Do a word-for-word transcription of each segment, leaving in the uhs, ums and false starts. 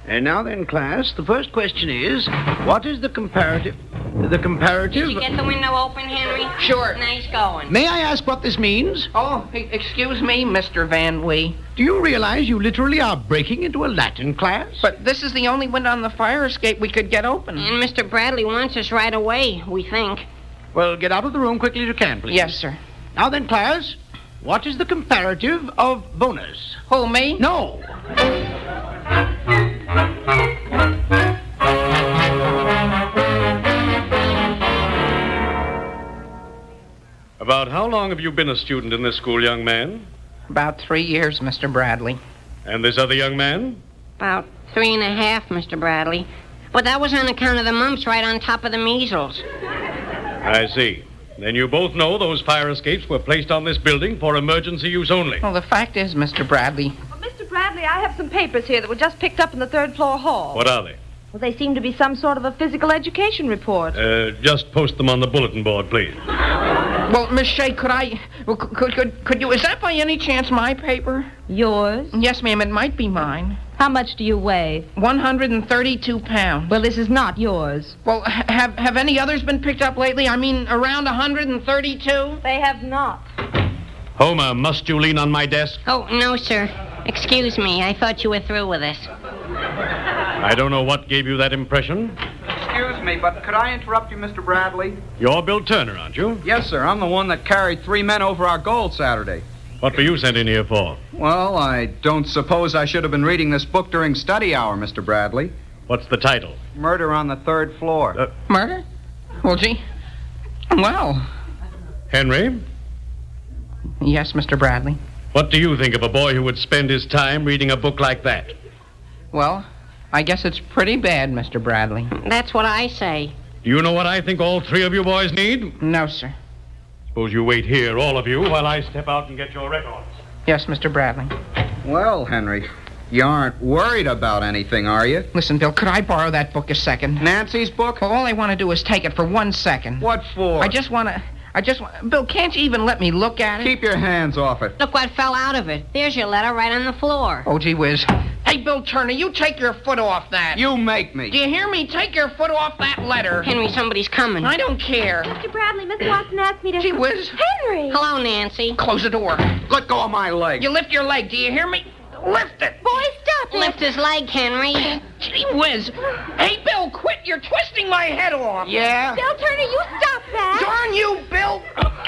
And now then, class, the first question is, what is the comparative... The comparative... Did you get the window open, Henry? Sure. Nice going. May I ask what this means? Oh, e- excuse me, Mister Van Wee. Do you realize you literally are breaking into a Latin class? But this is the only window on the fire escape we could get open. And Mister Bradley wants us right away, we think. Well, get out of the room quickly as you can, please. Yes, sir. Now then, class, what is the comparative of bonus? Who, me? No. About how long have you been a student in this school, young man? About three years, Mister Bradley. And this other young man? About three and a half, Mister Bradley. But that was on account of the mumps right on top of the measles. I see. Then you both know those fire escapes were placed on this building for emergency use only. Well, the fact is, Mister Bradley... Well, Mister Bradley, I have some papers here that were just picked up in the third floor hall. What are they? Well, they seem to be some sort of a physical education report. Uh, just post them on the bulletin board, please. Well, Miss Shea, could I... Well, could, could, could you... Is that by any chance my paper? Yours? Yes, ma'am, it might be mine. How much do you weigh? one hundred thirty-two pounds. Well, this is not yours. Well, h- have have any others been picked up lately? I mean, around one hundred thirty-two? They have not. Homer, must you lean on my desk? Oh, no, sir. Excuse me. I thought you were through with us. I don't know what gave you that impression. Excuse me, but could I interrupt you, Mister Bradley? You're Bill Turner, aren't you? Yes, sir. I'm the one that carried three men over our goal Saturday. What were you sent in here for? Well, I don't suppose I should have been reading this book during study hour, Mister Bradley. What's the title? Murder on the Third Floor. Uh, Murder? Well, gee... Well... Henry, Yes, Mister Bradley. what do you think of a boy who would spend his time reading a book like that? Well, I guess it's pretty bad, Mister Bradley. That's what I say. Do you know what I think all three of you boys need? No, sir. Suppose you wait here, all of you, while I step out and get your records. Yes, Mister Bradley. Well, Henry, you aren't worried about anything, are you? Listen, Bill, could I borrow that book a second? Nancy's book? Well, all I want to do is take it for one second. What for? I just want to... I just want... Bill, can't you even let me look at it? Keep your hands off it. Look what fell out of it. There's your letter right on the floor. Oh, gee whiz. Hey, Bill Turner, you take your foot off that. You make me. Do you hear me? Take your foot off that letter. Henry, somebody's coming. I don't care. Mister Bradley, Miss Watson asked me to... Gee whiz. Henry! Hello, Nancy. Close the door. Let go of my leg. You lift your leg. Do you hear me? Lift it. Boy, stop it! Lift his leg, Henry. Gee whiz. Hey, Bill, quit. You're twisting my head off. Yeah? Bill Turner, you stop that! Darn you, Bill.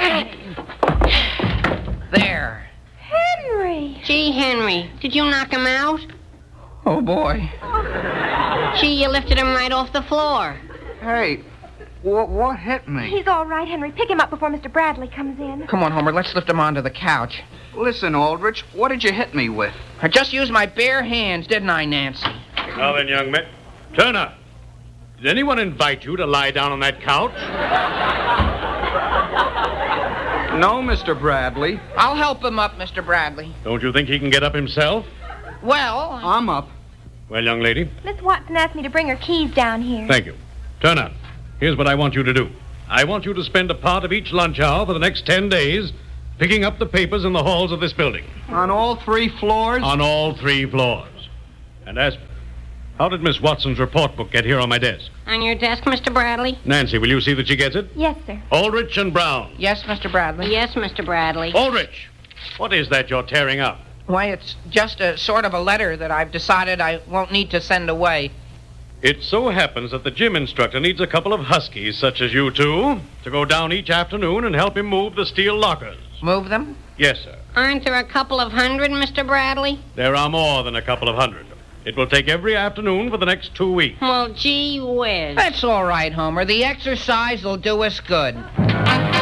There. Henry! Gee, Henry, did you knock him out? Oh, boy. Gee, you lifted him right off the floor. Hey, what, what hit me? He's all right, Henry. Pick him up before Mister Bradley comes in. Come on, Homer. Let's lift him onto the couch. Listen, Aldrich, what did you hit me with? I just used my bare hands, didn't I, Nancy? Now then, young man. Turner, did anyone invite you to lie down on that couch? No, Mister Bradley. I'll help him up, Mister Bradley. Don't you think he can get up himself? Well, I'm up. Well, young lady, Miss Watson asked me to bring her keys down here. thank you. Turner, here's what I want you to do. I want you to spend a part of each lunch hour for the next ten days picking up the papers in the halls of this building. On all three floors? On all three floors. And as... How did Miss Watson's report book get here on my desk? On your desk, Mister Bradley? Nancy, will you see that she gets it? Yes, sir. Aldrich and Brown. yes, Mister Bradley. Yes, Mister Bradley. Aldrich, what is that you're tearing up? Why, it's just a sort of a letter that I've decided I won't need to send away. It so happens that the gym instructor needs a couple of huskies, such as you two, to go down each afternoon and help him move the steel lockers. Move them? Yes, sir. Aren't there a couple of hundred, Mister Bradley? There are more than a couple of hundred. It will take every afternoon for the next two weeks. Well, gee whiz. That's all right, Homer. The exercise will do us good.